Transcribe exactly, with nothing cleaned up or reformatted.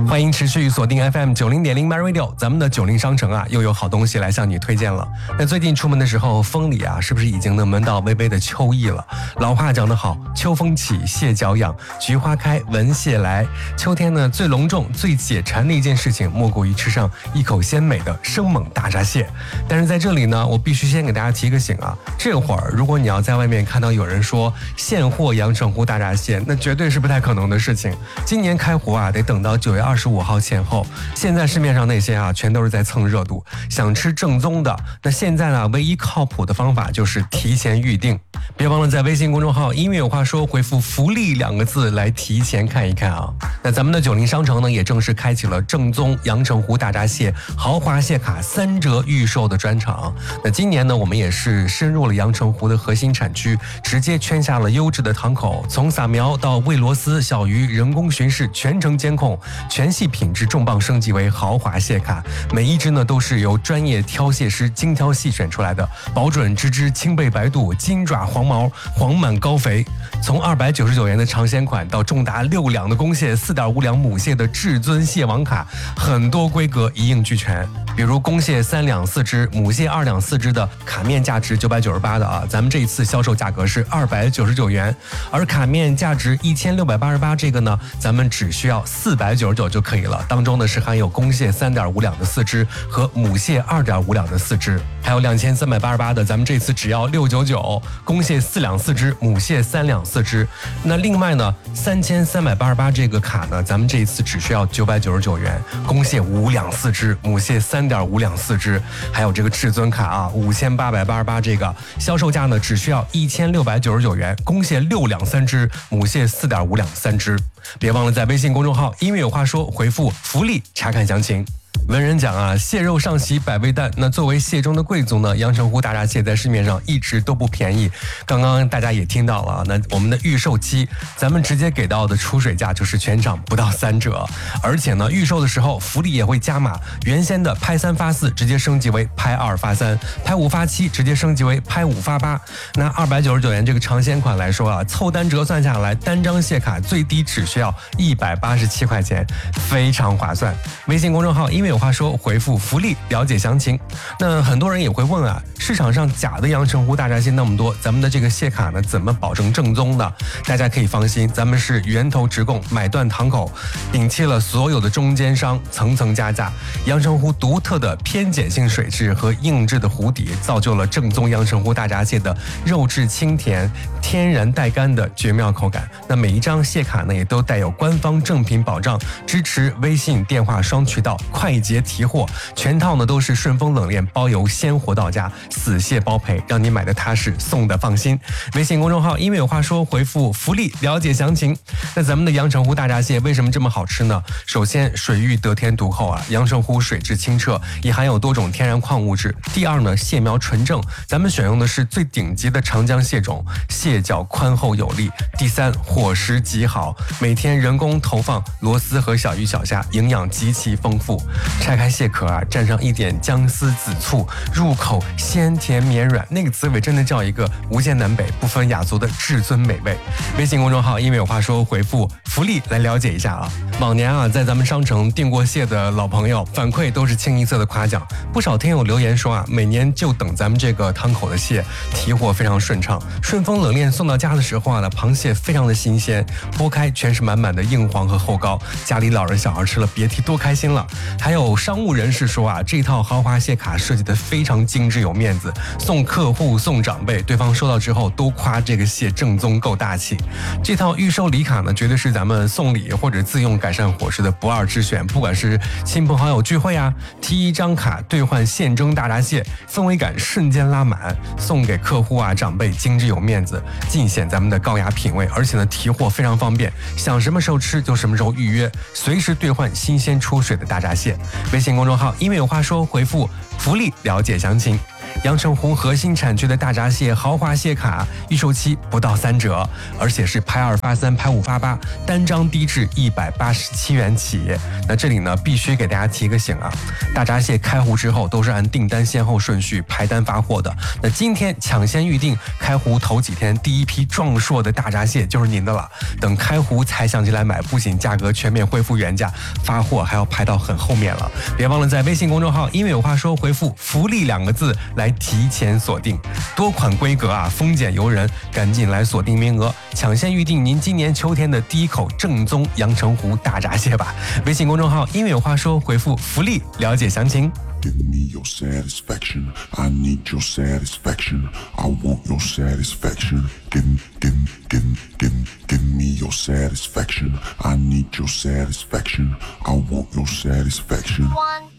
欢迎持续锁定 F M 九零点零 My Radio， 咱们的九零商城啊，又有好东西来向你推荐了。那最近出门的时候，风里啊，是不是已经能闻到微微的秋意了？老话讲得好，秋风起，蟹脚痒，菊花开，闻蟹来。秋天呢，最隆重、最解馋的一件事情，莫过于吃上一口鲜美的生猛大闸蟹。但是在这里呢，我必须先给大家提个醒啊，这会儿如果你要在外面看到有人说现货阳澄湖大闸蟹，那绝对是不太可能的事情。今年开湖啊，得等到九月二十五号前后。现在市面上那些啊，全都是在蹭热度。想吃正宗的，那现在呢，唯一靠谱的方法就是提前预定。别忘了在微信公众号“音乐有话说”回复“福利”两个字来提前看一看啊。那咱们的九零商城呢，也正式开启了正宗阳澄湖大闸蟹豪华蟹卡三折预售的专场。那今年呢，我们也是深入了阳澄湖的核心产区，直接圈下了优质的堂口，从撒苗到喂螺丝、小鱼、人工巡视，全程监控，全系品质重磅升级为豪华蟹卡，每一只呢都是由专业挑蟹师精挑细选出来的，保准只只清背白肚，金爪黄毛，黄满高肥。从二百九十九元的尝鲜款到重达六两的公蟹、四点五两母蟹的至尊蟹王卡，很多规格一应俱全。比如公蟹三两四只，母蟹二两四只的卡面价值九百九十八的啊，咱们这一次销售价格是二百九十九元，而卡面价值一千六百八十八这个呢，咱们只需要四百九十九就可以了。当中呢是含有公蟹三点五两的四只和母蟹二点五两的四只，还有两千三百八十八的，咱们这次只要六百九十九，公蟹四两四只，母蟹三两四只。那另外呢，三千三百八十八这个卡呢，咱们这一次只需要九百九十九元，公蟹五两四只，母蟹三点五两四只。还有这个至尊卡啊，五千八百八十八这个销售价呢，只需要一千六百九十九元，公蟹六两三只，母蟹四点五两三只。别忘了在微信公众号“音乐有话说”回复“福利”查看详情。文人讲啊，蟹肉上席百味淡。那作为蟹中的贵族呢，阳澄湖大闸蟹在市面上一直都不便宜。刚刚大家也听到了，那我们的预售期，咱们直接给到的出水价就是全场不到三折。而且呢，预售的时候福利也会加码，原先的拍三发四直接升级为拍二发三，拍五发七直接升级为拍五发八。那二百九十九元这个尝鲜款来说啊，凑单折算下来，单张蟹卡最低只需要一百八十七块钱，非常划算。微信公众号音乐有话说，回复福利了解详情。那很多人也会问啊，市场上假的阳澄湖大闸蟹那么多，咱们的这个蟹卡呢，怎么保证正宗呢？大家可以放心，咱们是源头直供，买断堂口，摒弃了所有的中间商层层加价。阳澄湖独特的偏碱性水质和硬质的湖底，造就了正宗阳澄湖大闸蟹的肉质清甜、天然带干的绝妙口感。那每一张蟹卡呢，也都带有官方正品保障，支持微信电话双渠道，快捷提货，全套呢都是顺丰冷链包邮，鲜活到家，死蟹包赔，让你买的踏实，送的放心。微信公众号音乐有话说，回复福利了解详情。那咱们的阳澄湖大闸蟹为什么这么好吃呢？首先，水域得天独厚啊，阳澄湖水质清澈，也含有多种天然矿物质。第二呢，蟹苗纯正，咱们选用的是最顶级的长江蟹种，蟹脚宽厚有力。第三，伙食极好，每天人工投放螺丝和小鱼小虾，营养极其丰富。拆开蟹壳啊，蘸上一点姜丝紫醋，入口鲜甜绵软，那个滋味真的叫一个无限南北，不分雅俗的至尊美味。微信公众号音乐有话说，回复福利来了解一下啊。往年啊，在咱们商城订过蟹的老朋友反馈都是清一色的夸奖，不少听友留言说啊，每年就等咱们这个汤口的蟹提货非常顺畅，顺丰冷链送到家的时候啊，螃蟹非常的新鲜，剥开全是满满的硬黄和厚膏，家里老人小孩吃了别提多开心了。还有商务人士说啊，这套豪华蟹卡设计的非常精致有面子，送客户送长辈，对方收到之后都夸这个蟹正宗够大气。这套预售礼卡呢，绝对是咱们送礼或者自用改善伙食的不二之选。不管是亲朋好友聚会啊，提一张卡兑换现蒸大闸蟹，氛围感瞬间拉满，送给客户啊长辈精致有面子，尽显咱们的高雅品味。而且呢，提货非常方便，想什么时候吃就什么时候预约，随时兑换新鲜出水的大闸蟹。微信公众号音乐有话说，回复福利了解详情。 阳澄湖核心产区的大闸蟹豪华蟹卡，预售期不到三折，而且是拍二发三，拍五发八，单张低至一百八十七元起。那这里呢，必须给大家提个醒啊，大闸蟹开湖之后都是按订单先后顺序排单发货的。那今天抢先预定，开湖头几天第一批壮硕的大闸蟹就是您的了。等开湖才想起来买，不仅价格全面恢复原价，发货还要排到很后面了。别忘了在微信公众号“因为有话说”回复“福利”两个字来提前锁定，多款规格啊，丰俭由人，赶紧来锁定名额，抢先预定您今年秋天的第一口正宗阳澄湖大闸蟹吧。微信公众号“因为有话说”回复“福利”了解详情。 Give me your satisfaction. I need your satisfaction. I want your satisfaction. Give, give, give, give, give me your satisfaction. I need your satisfaction. I want your satisfaction. One.